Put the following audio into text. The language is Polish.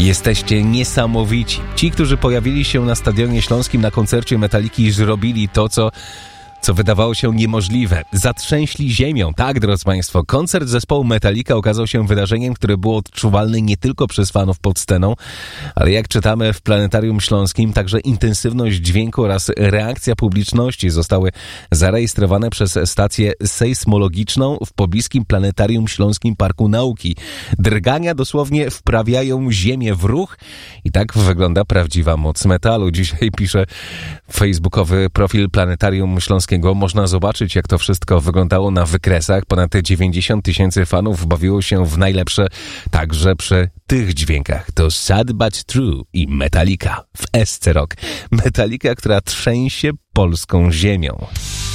Jesteście niesamowici. Ci, którzy pojawili się na Stadionie Śląskim na koncercie Metaliki, zrobili to, co wydawało się niemożliwe. Zatrzęśli ziemią. Tak, drodzy Państwo, koncert zespołu Metallica okazał się wydarzeniem, które było odczuwalne nie tylko przez fanów pod sceną, ale jak czytamy w Planetarium Śląskim, także intensywność dźwięku oraz reakcja publiczności zostały zarejestrowane przez stację sejsmologiczną w pobliskim Planetarium Śląskim Parku Nauki. Drgania dosłownie wprawiają ziemię w ruch i tak wygląda prawdziwa moc metalu. Dzisiaj pisze facebookowy profil Planetarium Śląskiego. Można zobaczyć, jak to wszystko wyglądało na wykresach. Ponad 90 000 fanów bawiło się w najlepsze także przy tych dźwiękach. To Sad But True i Metallica w SC Rock. Metallica, która trzęsie polską ziemią.